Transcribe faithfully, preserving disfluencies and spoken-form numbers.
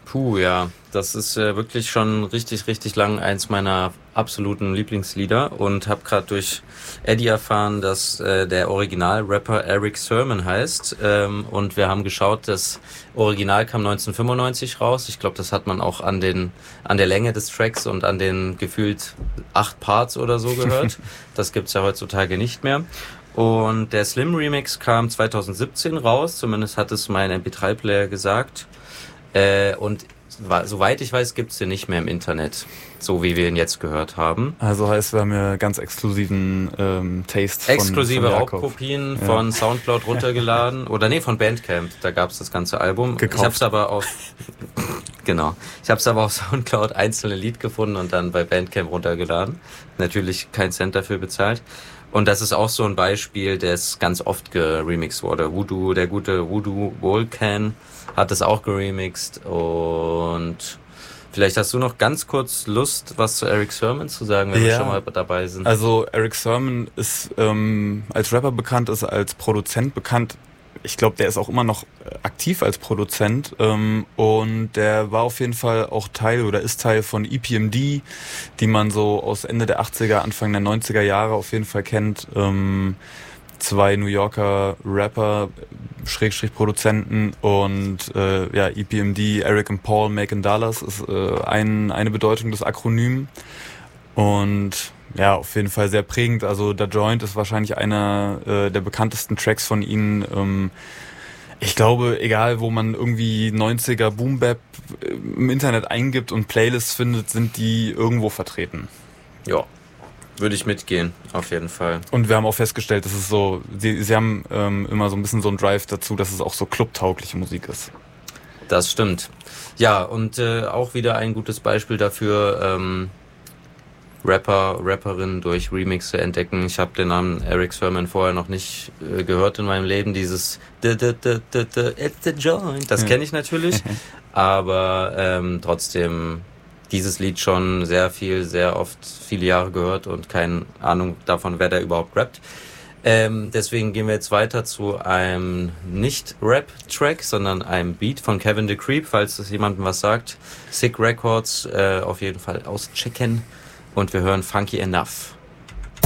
Puh, ja, das ist äh, wirklich schon richtig, richtig lang eins meiner absoluten Lieblingslieder und habe gerade durch Eddie erfahren, dass äh, der Original-Rapper Eric Sermon heißt ähm, und wir haben geschaut, das Original kam neunzehnhundertfünfundneunzig raus. Ich glaube, das hat man auch an den an der Länge des Tracks und an den gefühlt acht Parts oder so gehört. Das gibt's ja heutzutage nicht mehr. Und der Slim Remix kam zweitausendsiebzehn raus, zumindest hat es mein M P drei Player gesagt. Äh, und wa- soweit ich weiß, gibt's den nicht mehr im Internet, so wie wir ihn jetzt gehört haben. Also heißt, wir haben ja ganz exklusiven ähm, Taste von Exklusive von Jakob. Raubkopien Ja. von Soundcloud runtergeladen. Oder nee, von Bandcamp, da gab's das ganze Album. Gekauft. Ich hab's aber auf genau. Ich hab's aber auf Soundcloud einzelne Lied gefunden und dann bei Bandcamp runtergeladen. Natürlich kein Cent dafür bezahlt. Und das ist auch so ein Beispiel, das ganz oft geremixed wurde. Voodoo, der gute Voodoo Volcan hat es auch geremixed. Und vielleicht hast du noch ganz kurz Lust, was zu Eric Sermon zu sagen, wenn wir Ja. schon mal dabei sind. Also Eric Sermon ist ähm, als Rapper bekannt, ist als Produzent bekannt. Ich glaube, der ist auch immer noch aktiv als Produzent ähm, und der war auf jeden Fall auch Teil oder ist Teil von E P M D, die man so aus Ende der achtziger, Anfang der neunziger Jahre auf jeden Fall kennt. Ähm, zwei New Yorker Rapper, Schrägstrich Produzenten und äh, ja, E P M D, Eric and Paul, Macon Dallas ist äh, ein, eine Bedeutung des Akronyms. Und ja, auf jeden Fall sehr prägend. Also der Joint ist wahrscheinlich einer äh, der bekanntesten Tracks von ihnen. Ähm, ich glaube, egal wo man irgendwie neunziger Boom Bap im Internet eingibt und Playlists findet, sind die irgendwo vertreten. Ja, würde ich mitgehen, auf jeden Fall. Und wir haben auch festgestellt, dass es so, sie, sie haben ähm, immer so ein bisschen so einen Drive dazu, dass es auch so clubtaugliche Musik ist. Das stimmt. Ja, und äh, auch wieder ein gutes Beispiel dafür, ähm, Rapper, Rapperinnen durch Remixe entdecken. Ich habe den Namen Eric Sermon vorher noch nicht äh, gehört in meinem Leben. Dieses d -d -d -d -d It's the Joint, das kenne ich natürlich. Aber ähm, trotzdem dieses Lied schon sehr viel, sehr oft, viele Jahre gehört und keine Ahnung davon, wer da überhaupt rappt. Ähm, deswegen gehen wir jetzt weiter zu einem Nicht-Rap-Track, sondern einem Beat von Kevin the Creep, falls das jemandem was sagt. Sick Records, äh, auf jeden Fall auschecken. Und wir hören Funky Enough.